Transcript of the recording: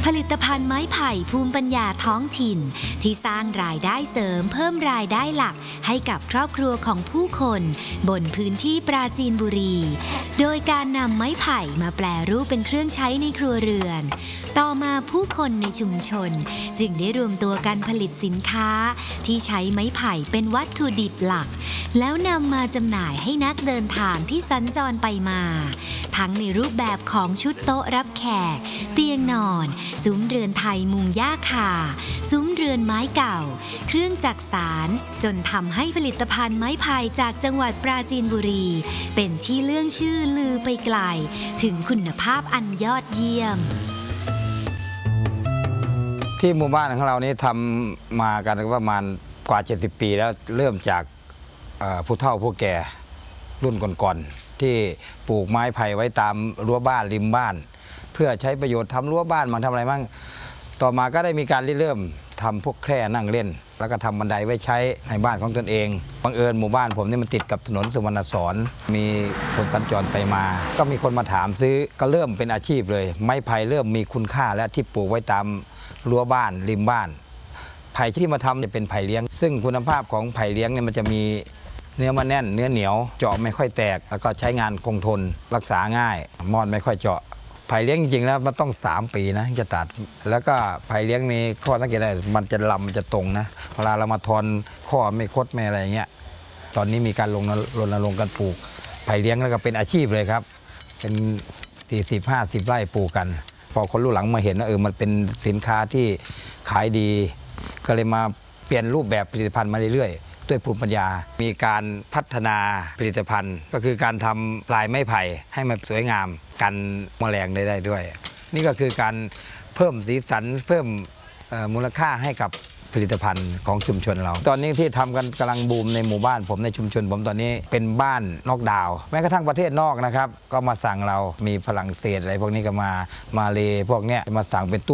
ผลิตภัณฑ์ไม้ไผ่ภูมิปัญญาท้องถิ่นที่สร้างรายได้เสริมเพิ่มรายได้หลักให้กับครอบครัวของผู้คนบนพื้นที่ปราจีนบุรีโดยการนำไม้ไผ่มาแปรรูปเป็นเครื่องใช้ในครัวเรือนต่อมาผู้คนในชุมชนจึงได้รวมตัวกันผลิตสินค้าที่ใช้ไม้ไผ่เป็นวัตถุดิบหลักแล้วนำมาจำหน่ายให้นักเดินทางที่สัญจรไปมาทั้งในรูปแบบของชุดโต๊ะรับแขกเตียงนอนซุ้มเรือนไทยมุงหญ้าคาซุ้มเรือนไม้เก่าเครื่องจักสานจนทำให้ผลิตภัณฑ์ไม้ไผ่จากจังหวัดปราจีนบุรีเป็นที่เลื่องชื่อลือไปไกลถึงคุณภาพอันยอดเยี่ยมที่หมู่บ้านของเรานี้ทำมากันประมาณกว่า70 ปีแล้วเริ่มจากผู้เฒ่าผู้แก่รุ่นก่อนๆที่ปลูกไม้ไผ่ไว้ตามรั้วบ้านริมบ้านเพื่อใช้ประโยชน์ทำรั้วบ้านมันทำอะไรบ้างต่อมาก็ได้มีการเริ่มทำพวกแคร่นั่งเล่นแล้วก็ทำบันไดไว้ใช้ในบ้านของตนเองบังเอิญหมู่บ้านผมนี่มันติดกับถนนสุวรรณสอนมีคนสัญจรไปมาก็มีคนมาถามซื้อก็เริ่มเป็นอาชีพเลยไม้ไผ่เริ่มมีคุณค่าและที่ปลูกไว้ตามรั้วบ้านริมบ้านไผ่ที่มาทำจะเป็นไผ่เลี้ยงซึ่งคุณภาพของไผ่เลี้ยงเนี่ยมันจะมีเนื้อมันแน่นเนื้อเหนียวเจาะไม่ค่อยแตกแล้วก็ใช้งานคงทนรักษาง่ายมอดไม่ค่อยเจาะไผ่เลี้ยงจริงๆแล้วมันต้อง3 ปีนะจะตัดแล้วก็ไผ่เลี้ยงมีข้อสังเกตได้มันจะลำมันจะตรงนะเวลาเรามาทอนข้อไม่คดไม่อะไรอย่างเงี้ยตอนนี้มีการรณรงค์การปลูกไผ่เลี้ยงแล้วก็เป็นอาชีพเลยครับเป็น40-50 ไร่ปลูกกันพอคนรุ่นหลังมาเห็นว่ามันเป็นสินค้าที่ขายดีก็เลยมาเปลี่ยนรูปแบบผลิตภัณฑ์มาเรื่อยๆด้วยภูมิปัญญามีการพัฒนาผลิตภัณฑ์ก็คือการทำลายไม้ไผ่ให้มันสวยงามกันแมลงได้ด้วยนี่ก็คือการเพิ่มสีสันเพิ่มมูลค่าให้กับผลิตภัณฑ์ของชุมชนเราตอนนี้ที่ทำกันกำลังบูมในหมู่บ้านผมในชุมชนผมตอนนี้เป็นบ้านนอกดาวแม้กระทั่งประเทศนอกนะครับก็มาสั่งเรามีฝรั่งเศสอะไรพวกนี้ก็มาเลพวกเนี้ยมาสั่งเป็นตู้